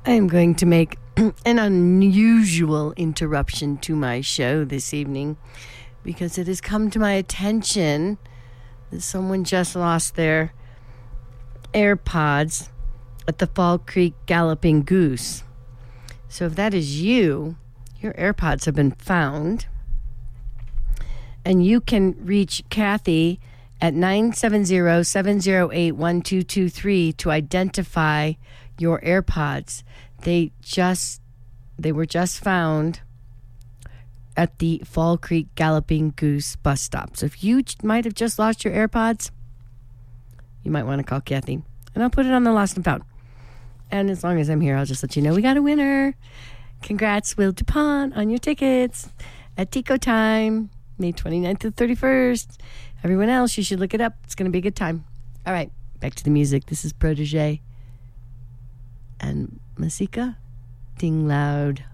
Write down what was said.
I am going to make an unusual interruption to my show this evening because it has come to my attention that someone just lost their AirPods at the Fall Creek Galloping Goose. So if that is you, your AirPods have been found, and you can reach Kathy at 970-708-1223 to identify your AirPods. They were just found at the Fall Creek Galloping Goose bus stop. So if you might have just lost your AirPods, you might want to call Kathy, and I'll put it on the lost and found. And as long as I'm here, I'll just let you know we got a winner. Congrats, Will DuPont, on your tickets at Tico Time, May 29th to 31st. Everyone else, you should look it up. It's going to be a good time. All right, back to the music. This is Protege and Masika. Ding Loud.